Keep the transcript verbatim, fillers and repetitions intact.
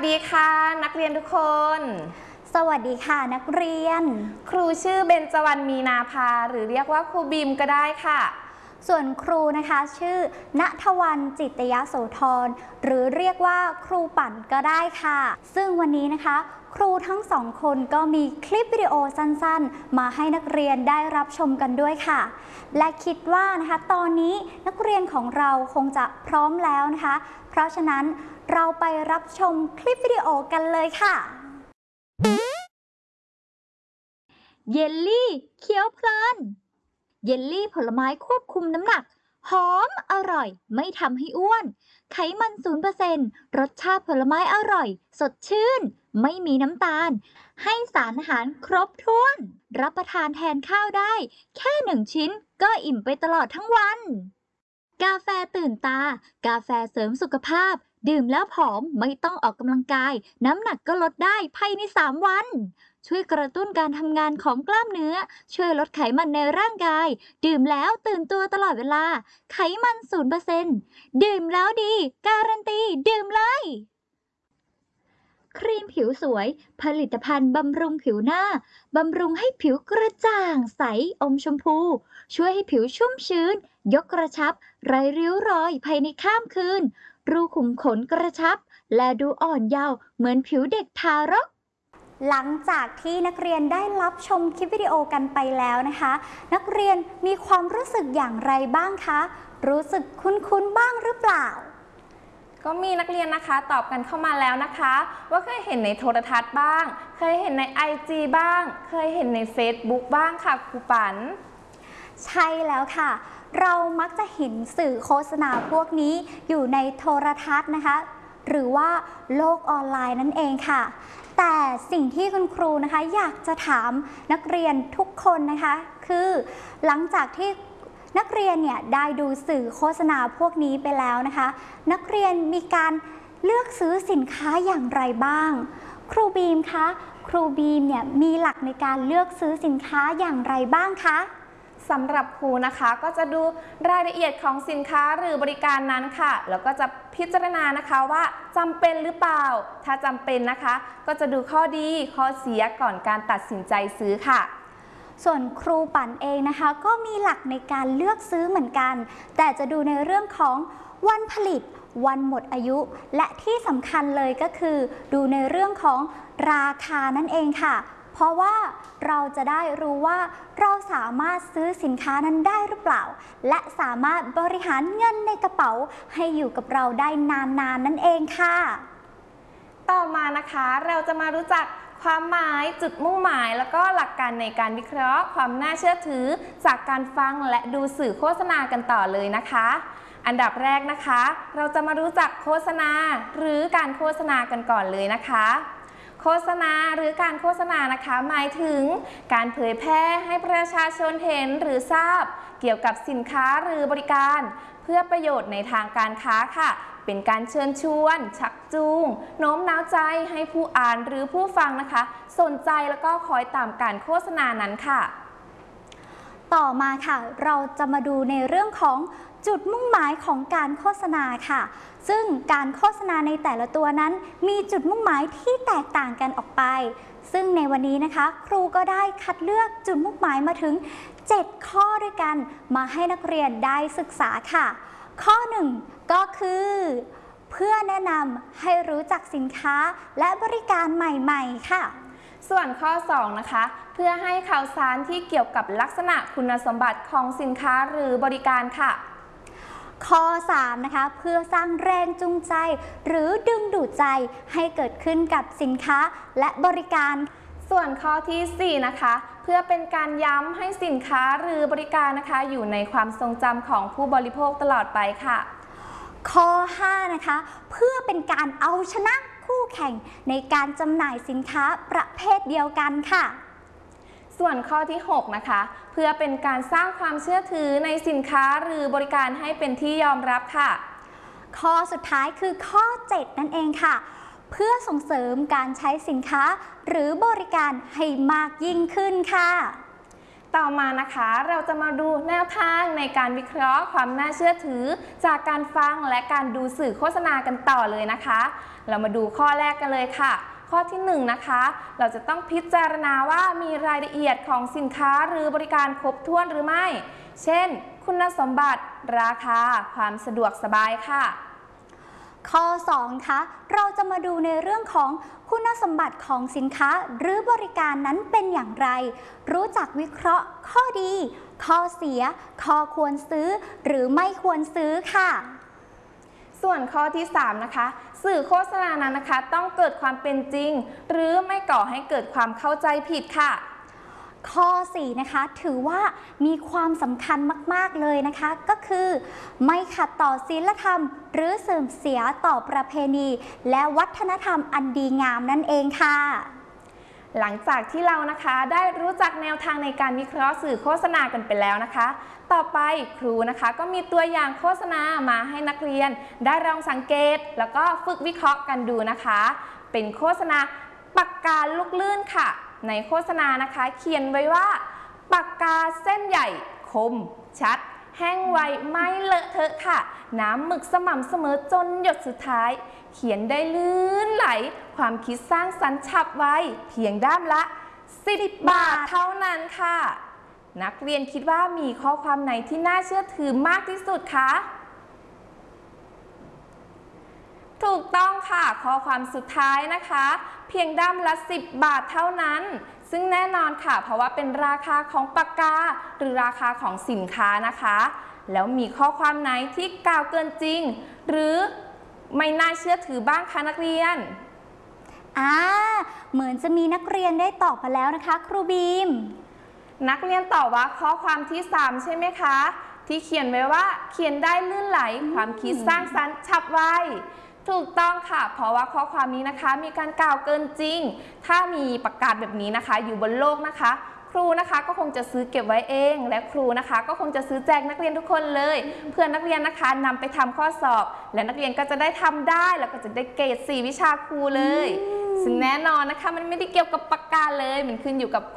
ดีค่ะนักเรียนทุกคนสวัสดีค่ะนักเรียนครูชื่อเบญจวรรณมีนาภาหรือเรียกว่าครูบีมก็ได้ค่ะส่วนครูนะคะชื่อณทวรรณจิตยโสธรหรือเรียกว่าครูปั่นก็ได้ค่ะซึ่งวันนี้นะคะครูทั้งสองคนก็มีคลิปวิดีโอสั้นๆมาให้นักเรียนได้รับชมกันด้วยค่ะและคิดว่านะคะตอนนี้นักเรียนของเราคงจะพร้อมแล้วนะคะเพราะฉะนั้นเราไปรับชมคลิปวิดีโอกันเลยค่ะเยลลี่เคี้ยวเพลินเยลลี่ผลไม้ควบคุมน้ำหนักหอมอร่อยไม่ทำให้อ้วนไขมัน ศูนย์เปอร์เซ็นต์ รสชาติผลไม้อร่อยสดชื่นไม่มีน้ำตาลให้สารอาหารครบถ้วนรับประทานแทนข้าวได้แค่หนึ่งชิ้นก็อิ่มไปตลอดทั้งวันกาแฟตื่นตากาแฟเสริมสุขภาพดื่มแล้วผอมไม่ต้องออกกำลังกายน้ำหนักก็ลดได้ภายในสามวันช่วยกระตุ้นการทำงานของกล้ามเนื้อช่วยลดไขมันในร่างกายดื่มแล้วตื่นตัวตลอดเวลาไขมัน ศูนย์เปอร์เซ็นต์ ดื่มแล้วดีการันตีดื่มเลยครีมผิวสวยผลิตภัณฑ์บำรุงผิวหน้าบำรุงให้ผิวกระจ่างใสอมชมพูช่วยให้ผิวชุ่มชื้นยกกระชับไร้ริ้วรอยภายในข้ามคืนรูขุมขนกระชับและดูอ่อนเยาว์เหมือนผิวเด็กทารกหลังจากที่นักเรียนได้รับชมคลิปวิดีโอกันไปแล้วนะคะนักเรียนมีความรู้สึกอย่างไรบ้างคะรู้สึกคุ้นๆบ้างหรือเปล่าก็มีนักเรียนนะคะตอบกันเข้ามาแล้วนะคะว่าเคยเห็นในโทรทัศน์บ้างเคยเห็นใน ไอ จี บ้างเคยเห็นใน เฟซบุ๊ก บ้างค่ะครูปันใช่แล้วค่ะเรามักจะเห็นสื่อโฆษณาพวกนี้อยู่ในโทรทัศน์นะคะหรือว่าโลกออนไลน์นั่นเองค่ะแต่สิ่งที่คุณครูนะคะอยากจะถามนักเรียนทุกคนนะคะคือหลังจากที่นักเรียนเนี่ยได้ดูสื่อโฆษณาพวกนี้ไปแล้วนะคะนักเรียนมีการเลือกซื้อสินค้าอย่างไรบ้างครูบีมคะครูบีมเนี่ยมีหลักในการเลือกซื้อสินค้าอย่างไรบ้างคะสำหรับครูนะคะก็จะดูรายละเอียดของสินค้าหรือบริการนั้นค่ะแล้วก็จะพิจารณานะคะว่าจำเป็นหรือเปล่าถ้าจำเป็นนะคะก็จะดูข้อดีข้อเสียก่อนการตัดสินใจซื้อค่ะส่วนครูปั่นเองนะคะก็มีหลักในการเลือกซื้อเหมือนกันแต่จะดูในเรื่องของวันผลิตวันหมดอายุและที่สำคัญเลยก็คือดูในเรื่องของราคานั่นเองค่ะเพราะว่าเราจะได้รู้ว่าเราสามารถซื้อสินค้านั้นได้หรือเปล่าและสามารถบริหารเงินในกระเป๋าให้อยู่กับเราได้นานๆ น, นั่นเองค่ะต่อมานะคะเราจะมารู้จักความหมายจุดมุ่งหมายแล้วก็หลักการในการวิเคราะห์ความน่าเชื่อถือจากการฟังและดูสื่อโฆษณากันต่อเลยนะคะอันดับแรกนะคะเราจะมารู้จักโฆษณาหรือการโฆษณากันก่อนเลยนะคะโฆษณาหรือการโฆษณานะคะหมายถึงการเผยแพร่ให้ประชาชนเห็นหรือทราบเกี่ยวกับสินค้าหรือบริการเพื่อประโยชน์ในทางการค้าค่ะเป็นการเชิญชวนชักจูงโน้มน้าวใจให้ผู้อ่านหรือผู้ฟังนะคะสนใจแล้วก็คอยตามการโฆษณานั้นค่ะต่อมาค่ะเราจะมาดูในเรื่องของจุดมุ่งหมายของการโฆษณาค่ะซึ่งการโฆษณาในแต่ละตัวนั้นมีจุดมุ่งหมายที่แตกต่างกันออกไปซึ่งในวันนี้นะคะครูก็ได้คัดเลือกจุดมุ่งหมายมาถึงเจ็ดข้อด้วยกันมาให้นักเรียนได้ศึกษาค่ะข้อหนึ่งก็คือเพื่อแนะนำให้รู้จักสินค้าและบริการใหม่ๆค่ะส่วนข้อสองนะคะเพื่อให้ข่าวสารที่เกี่ยวกับลักษณะคุณสมบัติของสินค้าหรือบริการค่ะข้อสามนะคะเพื่อสร้างแรงจูงใจหรือดึงดูดใจให้เกิดขึ้นกับสินค้าและบริการส่วนข้อที่สี่นะคะเพื่อเป็นการย้ำให้สินค้าหรือบริการนะคะอยู่ในความทรงจำของผู้บริโภคตลอดไปค่ะข้อห้านะคะเพื่อเป็นการเอาชนะคู่แข่งในการจำหน่ายสินค้าประเภทเดียวกันค่ะส่วนข้อที่หกนะคะเพื่อเป็นการสร้างความเชื่อถือในสินค้าหรือบริการให้เป็นที่ยอมรับค่ะข้อสุดท้ายคือข้อเจ็ดนั่นเองค่ะเพื่อส่งเสริมการใช้สินค้าหรือบริการให้มากยิ่งขึ้นค่ะต่อมานะคะเราจะมาดูแนวทางในการวิเคราะห์ความน่าเชื่อถือจากการฟังและการดูสื่อโฆษณากันต่อเลยนะคะ เรามาดูข้อแรกกันเลยค่ะ ข้อที่หนึ่งนะคะ เราจะต้องพิจารณาว่ามีรายละเอียดของสินค้าหรือบริการครบถ้วนหรือไม่ เช่น คุณสมบัติ ราคา ความสะดวกสบายค่ะข้อสองคะเราจะมาดูในเรื่องของคุณสมบัติของสินค้าหรือบริการนั้นเป็นอย่างไร รู้จักวิเคราะห์ข้อดี ข้อเสีย ข้อควรซื้อ หรือไม่ควรซื้อค่ะส่วนข้อที่สามนะคะสื่อโฆษณานั้นนะคะต้องเกิดความเป็นจริง หรือไม่ก่อให้เกิดความเข้าใจผิดค่ะข้อสี่นะคะถือว่ามีความสำคัญมากๆเลยนะคะก็คือไม่ขัดต่อศีลธรรม หรือเสื่อมเสียต่อประเพณี และวัฒนธรรมอันดีงามนั่นเองค่ะหลังจากที่เรานะคะได้รู้จักแนวทางในการวิเคราะห์สื่อโฆษณากันไปแล้วนะคะ ต่อไปครูนะคะก็มีตัวอย่างโฆษณามาให้นักเรียนได้ลองสังเกตแล้วก็ฝึกวิเคราะห์กันดูนะคะ เป็นโฆษณาปากกาลูกลื่นค่ะในโฆษณานะคะเขียนไว้ว่าปากกาเส้นใหญ่คมชัดแห้งไวไม่เลอะเทอะค่ะน้ำหมึกสม่ำเสมอจนหยดสุดท้ายเขียนได้ลื่นไหลความคิดสร้างสรรค์ฉับไวเพียงด้ามละสิบบาทเท่านั้นค่ะนักเรียนคิดว่ามีข้อความไหนที่น่าเชื่อถือมากที่สุดคะถูกต้องค่ะข้อความสุดท้ายนะคะเพียงด้ามละสิบบาทเท่านั้นซึ่งแน่นอนค่ะเพราะว่าเป็นราคาของปากกาหรือราคาของสินค้านะคะแล้วมีข้อความไหนที่กล่าวเกินจริงหรือไม่น่าเชื่อถือบ้างคะนักเรียนอ่าเหมือนจะมีนักเรียนได้ตอบมาแล้วนะคะครูบีมนักเรียนตอบว่าข้อความที่สามใช่ไหมคะที่เขียนไว้ว่าเขียนได้ลื่นไหลความคิดสร้างสรรค์ฉับไวถูกต้องค่ะเพราะว่าข้อความนี้นะคะมีการกล่าวเกินจริงถ้ามีประกาศแบบนี้นะคะอยู่บนโลกนะคะครูนะคะก็คงจะซื้อเก็บไว้เองและครูนะคะก็คงจะซื้อแจกนักเรียนทุกคนเลยเพื่อนักเรียนนะคะนำไปทำข้อสอบและนักเรียนก็จะได้ทำได้แล้วก็จะได้เกรดสี่วิชาครูเลยซึ่งแน่นอนนะคะมันไม่ได้เกี่ยวกับปากกาเลยมันขึ้นอยู่กับ